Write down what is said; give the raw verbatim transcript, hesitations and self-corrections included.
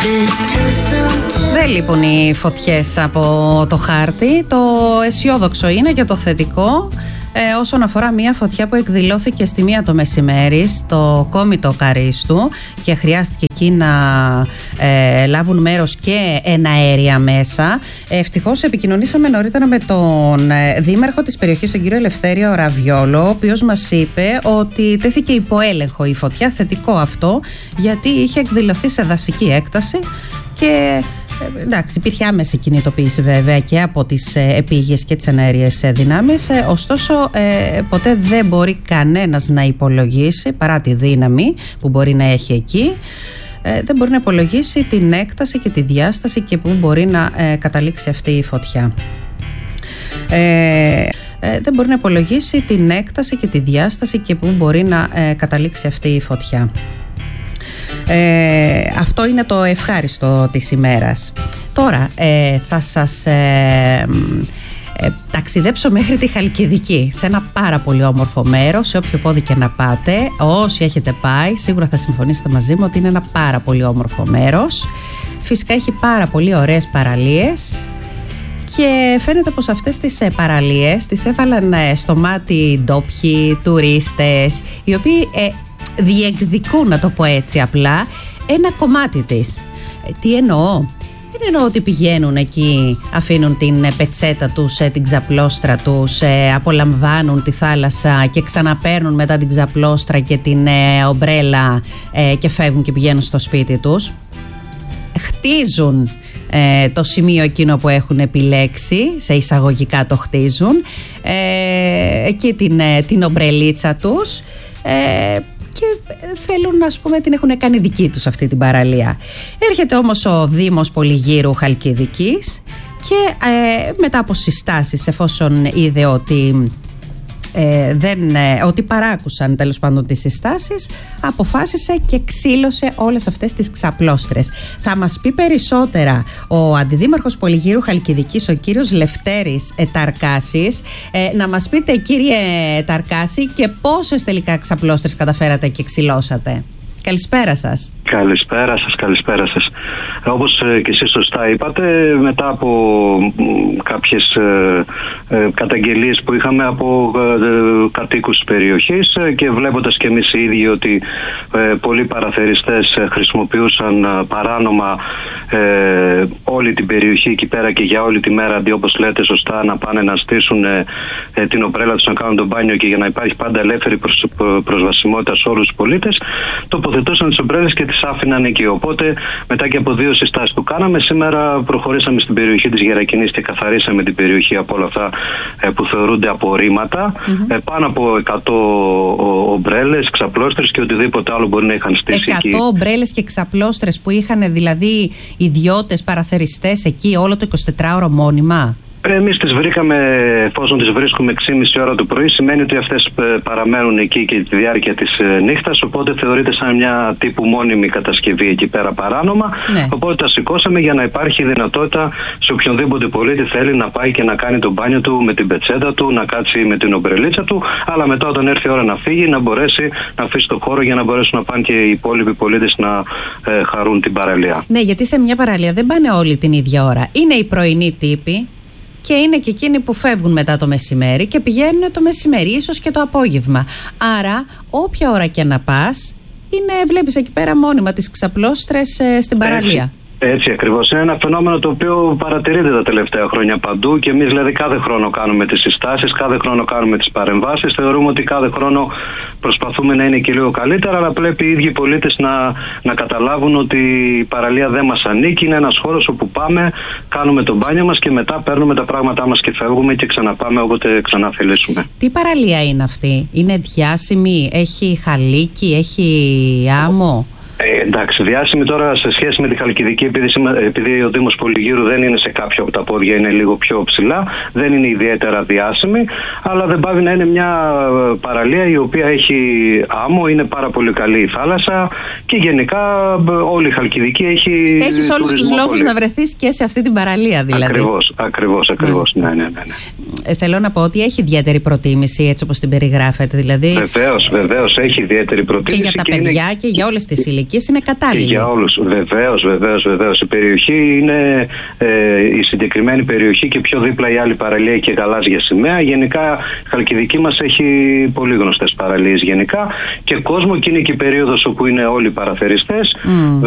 Δεν λείπουν οι φωτιές από το χάρτη. Το αισιόδοξο είναι και το θετικό ε, όσον αφορά μια φωτιά που εκδηλώθηκε στη μία το μεσημέρι στο κόμιτο Καρίστου και χρειάστηκε εκεί να ε, λάβουν μέρος και εναέρια μέσα. Ευτυχώς επικοινωνήσαμε νωρίτερα με τον ε, δήμαρχο της περιοχής, τον κύριο Ελευθέριο Ραβιόλο, ο οποίος μας είπε ότι τέθηκε υπό έλεγχο η φωτιά. Θετικό αυτό, γιατί είχε εκδηλωθεί σε δασική έκταση και εντάξει, υπήρχε άμεση κινητοποίηση βέβαια και από τις επίγειες και τις εναέριες δυνάμεις. Ωστόσο, ε, ποτέ δεν μπορεί κανένας να υπολογίσει, παρά τη δύναμη που μπορεί να έχει εκεί, ε, δεν μπορεί να υπολογίσει την έκταση και τη διάσταση και που μπορεί να ε, καταλήξει αυτή η φωτιά. Ε, ε, δεν μπορεί να υπολογίσει την έκταση και τη διάσταση και που μπορεί να ε, καταλήξει αυτή η φωτιά. Ε, αυτό είναι το ευχάριστο της ημέρας. Τώρα ε, θα σας ε, ε, ταξιδέψω μέχρι τη Χαλκιδική, σε ένα πάρα πολύ όμορφο μέρος, σε όποιο πόδι και να πάτε. Όσοι έχετε πάει σίγουρα θα συμφωνήσετε μαζί μου ότι είναι ένα πάρα πολύ όμορφο μέρος. Φυσικά έχει πάρα πολύ ωραίες παραλίες και φαίνεται πως αυτές τις παραλίες τις έβαλαν στο μάτι ντόπιοι, τουρίστες, οι οποίοι ε, διεκδικούν, να το πω έτσι απλά, ένα κομμάτι της. Τι εννοώ? Δεν εννοώ ότι πηγαίνουν εκεί, αφήνουν την πετσέτα τους, την ξαπλώστρα τους, απολαμβάνουν τη θάλασσα και ξαναπαίρνουν μετά την ξαπλώστρα και την ομπρέλα και φεύγουν και πηγαίνουν στο σπίτι τους. Χτίζουν το σημείο εκείνο που έχουν επιλέξει, σε εισαγωγικά το χτίζουν, εκεί την, την ομπρελίτσα τους, και θέλουν, ας πούμε, την έχουν κάνει δική τους αυτή την παραλία. Έρχεται όμως ο Δήμος Πολυγύρου Χαλκιδικής και ε, μετά από συστάσεις, εφόσον είδε ότι ε, δεν, ε, ότι παράκουσαν τέλος πάντων τις συστάσεις, αποφάσισε και ξύλωσε όλες αυτές τις ξαπλώστρες. Θα μας πει περισσότερα ο Αντιδήμαρχος Πολυγύρου Χαλκιδικής, ο κύριος Λευτέρης ε, Ταρκάσης. Ε, να μας πείτε, κύριε Ταρκάση, και πόσες τελικά ξαπλώστρες καταφέρατε και ξυλώσατε? Καλησπέρα σας. Καλησπέρα σας, καλησπέρα σας. Όπως ε, και εσείς σωστά είπατε, μετά από ε, κάποιες ε, ε, καταγγελίες που είχαμε από ε, κατοίκους της περιοχής ε, και βλέποντας και εμείς οι ίδιοι ότι ε, πολλοί παραθεριστές ε, χρησιμοποιούσαν ε, παράνομα ε, όλη την περιοχή εκεί πέρα και για όλη τη μέρα, αντί όπως λέτε σωστά να πάνε να στήσουν ε, ε, την ομπρέλα τους, να κάνουν τον μπάνιο και για να υπάρχει πάντα ελεύθερη προσ, προσβασιμότητα σε όλους τους πολίτες, τοποθετούσαν τις ομπρέλες και τις άφηναν εκεί. Οπότε, μετά και από δύο συστάσεις που κάναμε, σήμερα προχωρήσαμε στην περιοχή της Γερακινής και καθαρίσαμε την περιοχή από όλα αυτά ε, που θεωρούνται απορρίμματα. Mm-hmm. Ε, πάνω από εκατό ομπρέλες, ξαπλώστρες και οτιδήποτε άλλο μπορεί να είχαν στήσει εκατό εκεί. εκατό ομπρέλες και ξαπλώστρες που είχαν δηλαδή ιδιώτες παραθεριστές εκεί όλο το εικοσιτετράωρο μόνιμα. Εμείς τις βρήκαμε, εφόσον τις βρίσκουμε έξι και μισή ώρα το πρωί, σημαίνει ότι αυτές παραμένουν εκεί και τη διάρκεια της νύχτας, οπότε θεωρείται σαν μια τύπου μόνιμη κατασκευή εκεί πέρα παράνομα. Ναι. Οπότε τα σηκώσαμε για να υπάρχει δυνατότητα σε οποιονδήποτε πολίτη θέλει να πάει και να κάνει το μπάνιο του με την πετσέτα του, να κάτσει με την ομπρελίτσα του, αλλά μετά όταν έρθει η ώρα να φύγει να μπορέσει να αφήσει το χώρο για να μπορέσουν να πάνε και οι υπόλοιποι πολίτες να ε, χαρούν την παραλία. Ναι, γιατί σε μια παραλία δεν πάνε όλοι την ίδια ώρα. Είναι οι πρωινοί τύποι και είναι και εκείνοι που φεύγουν μετά το μεσημέρι και πηγαίνουν το μεσημέρι, ίσως και το απόγευμα. Άρα, όποια ώρα και να πας, είναι, βλέπεις εκεί πέρα μόνιμα τις ξαπλώστρες ε, στην παραλία. Έτσι. Έτσι ακριβώς. Είναι ένα φαινόμενο το οποίο παρατηρείται τα τελευταία χρόνια παντού και εμείς δηλαδή κάθε χρόνο κάνουμε τις συστάσεις, κάθε χρόνο κάνουμε τις παρεμβάσεις. Θεωρούμε ότι κάθε χρόνο προσπαθούμε να είναι και λίγο καλύτερα, αλλά πρέπει οι ίδιοι οι πολίτες να, να καταλάβουν ότι η παραλία δεν μας ανήκει. Είναι ένας χώρος όπου πάμε, κάνουμε το μπάνιο μας και μετά παίρνουμε τα πράγματά μας και φεύγουμε και ξαναπάμε όποτε ξανά θελήσουμε. Τι παραλία είναι αυτή? Είναι διάσημη, έχει χαλίκι, έχει άμμο? Ε, εντάξει, διάσημη τώρα σε σχέση με τη Χαλκιδική, επειδή, επειδή ο Δήμος Πολυγύρου δεν είναι σε κάποιο από τα πόδια, είναι λίγο πιο ψηλά, δεν είναι ιδιαίτερα διάσημη, αλλά δεν πάβει να είναι μια παραλία η οποία έχει άμμο, είναι πάρα πολύ καλή η θάλασσα και γενικά όλη η Χαλκιδική έχει. Έχεις όλους τους λόγους πολύ να βρεθείς και σε αυτή την παραλία, δηλαδή. Ακριβώς, ακριβώς, ακριβώς. Ναι, ναι, ναι, ναι. Ε, θέλω να πω ότι έχει ιδιαίτερη προτίμηση έτσι όπως την περιγράφετε, δηλαδή. Βεβαίως, βεβαίως έχει ιδιαίτερη προτίμηση. Και για τα και παιδιά είναι... και για όλες τις ηλικίες. Χαλκιδικής είναι κατάλληλη. Και για όλους. Βεβαίως, βεβαίως, βεβαίως. Η περιοχή είναι ε, η συγκεκριμένη περιοχή και πιο δίπλα η άλλη παραλία και γαλάζια σημαία. Γενικά η Χαλκιδική μας έχει πολύ γνωστές παραλίες γενικά και κόσμο, και είναι και η περίοδος όπου είναι όλοι οι παραθεριστές. Mm.